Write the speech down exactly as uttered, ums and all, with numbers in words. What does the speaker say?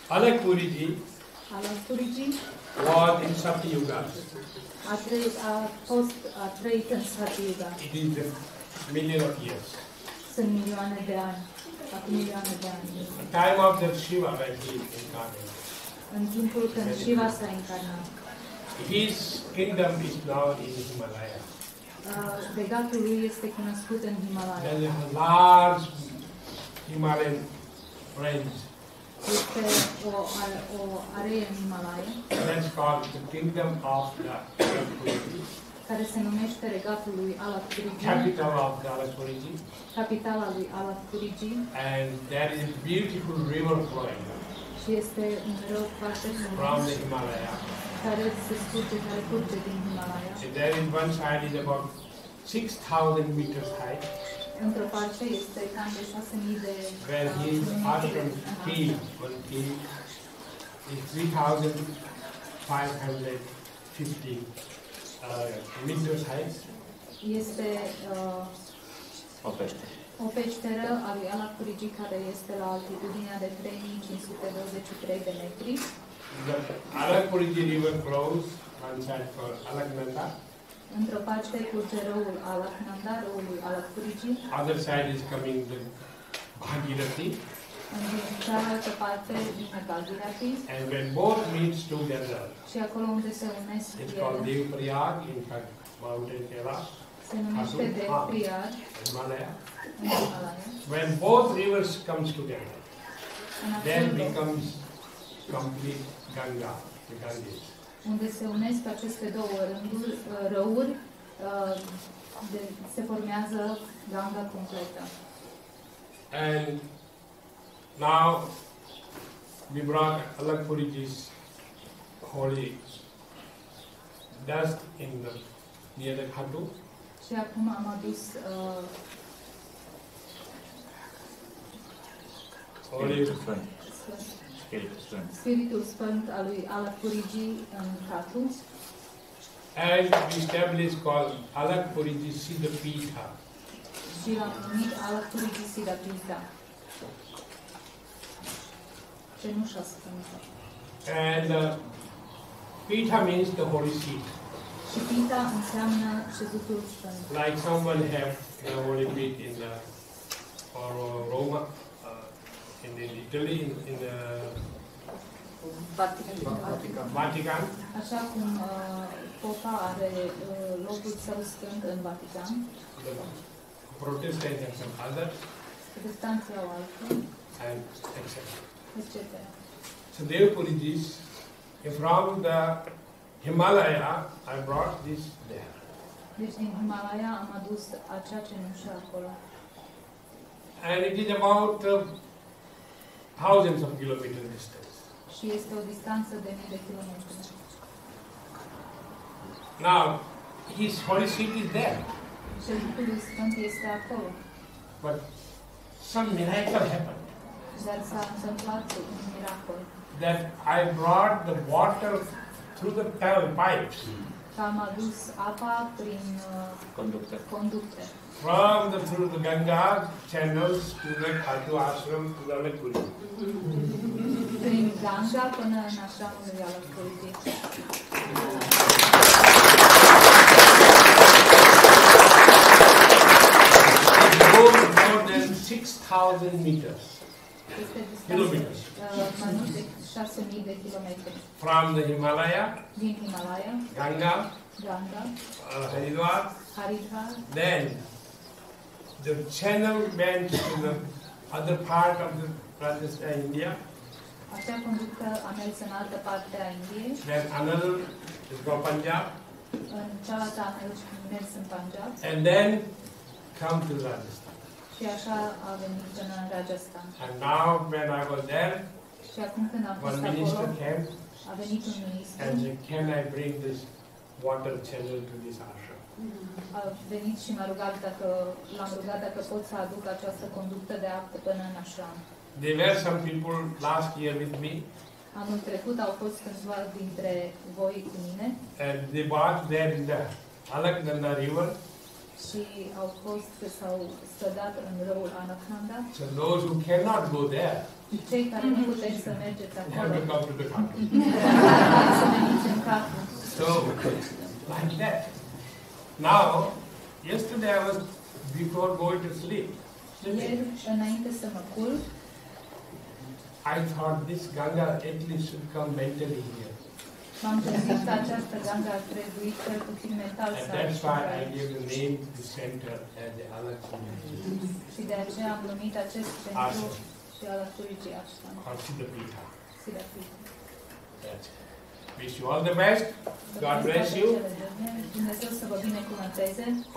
Alakpuriji Alakpuriji was in Satyuga. a trăit, a fost, a trăit în Satyuga. It is a million of years. Sunt milioane de ani. Acum milioane de ani. The time of the Shiva when he incarnated. În timpul când Shiva s-a încarnat. His kingdom is now in Himalaya. Uh, regatul lui este cunoscut în Himalaya. There is a large Himalayan range. Este o, o aree în Himalaya. That's called the kingdom of the Alakpuriji. Care se numește regatul lui Alakpuriji. Capital of the Alakpuriji. Capitala lui Alakpuriji. And there is a beautiful river flowing. Și este un râu foarte frumos. From the Himalaya. Care se scurge, care curge din Himalaya. So there is one side is about six thousand meters high. Într-o parte este cam de șase mii de Where his ashram tea, one tea, is three thousand five hundred fifty uh, meters high. Este uh, O peșteră. o peșteră a lui Alakpuriji care este la altitudinea de trei mii cinci sute douăzeci și trei de metri. The Alakpuriji river flows one side for Alaknanda. Într-o parte curge râul Alaknanda, râul lui Alakpuriji. Other side is coming the Bhagirathi. În cealaltă parte vine Bhagirathi. And when both meets together, Și acolo unde se unesc it's ele, called Devprayag, in fact, mountain Kailash, se numește Devprayag Himalaya. în Himalaya. When both rivers comes together, În then acel loc becomes complete Ganga, the Ganges. unde se unesc aceste două rânduri, râuri, uh, de, se formează Ganga completă. And now we brought Alakpuriji's holy dust in the near the Khatu. Și acum am adus uh, Holy Sfânt. Spiritul Sfânt. Spiritul Sfânt al lui Alakpuriji în Khatu. and we established called Alakpuriji Siddha Pitha. Și l-am numit Alakpuriji Siddha Pitha. Cenușa sfântă. And uh, Pitha means the holy seat. Și Pitha înseamnă șezutul sfânt. Like someone have the holy seat in the or uh, Roma, uh, in, in Italy, in, in the Vatican. Vatican. Așa cum uh, Popa are uh, locul său sfânt în Vatican, The Protestants and some others, protestanții au altul, and et cetera. et cetera. So Devapuriji, from the Himalaya, I brought this there. Deci din Himalaya am adus acea cenușă acolo. And it is about uh, thousands of kilometers distance. Și este o distanță de mii de kilometri. Now, his holy seat is there, Șezutul sfânt este acolo. but some miracle happened. Dar s-a întâmplat un miracol. That I brought the water through the pipes Că am adus apa prin uh, Conductă. conducte. from the through the Ganga channels to the Khatu ashram to the Alakpuriji. Prin Ganga până în așramul lui Alakpuriji. It goes more than six thousand meters, Este distanță Kilometers. uh, mai mult de șase mii de kilometri. from the Himalaya, Din Himalaya, Ganga, Ganga, uh, Haridwar. Haridwar, Then the channel went to the other part of the Rajasthan, India. acea conductă a mers în altă parte a Indiei, Then another is called Punjab, în cealaltă a mers, mers în Punjab and then come to Rajasthan. și așa a venit până în Rajasthan. And now when I was there, Și acum când am one fost minister acolo, came a venit un ministru, and said, "Can I bring this water channel to this ashram?" a venit și m-a rugat dacă, l-am rugat dacă pot să aduc această conductă de apă până în așram. There were some people last year with me, Anul trecut au fost câțiva dintre voi cu mine and they watched there in the Alaknanda river. și au fost, s-au stădat în râul Alaknanda. So those who cannot go there, Cei care nu puteți să mergeți You acolo, have to come to the country. să veniți în capul. So, like that. Now, yesterday I was, before going to sleep, Ieri, sleeping, înainte să mă culc, I thought this Ganga at least should come mentally here. m-am gândit că această gangă ar trebui cel puțin mental And să that's why I ajungă. gave the name to the center as the Alakshmi Și de aceea am numit acest centru Ashram și Alaturicii Ashram. or Siddhapitha. Siddhapitha. That's it. Wish you all the best. God bless you. Dumnezeu să vă binecuvânteze.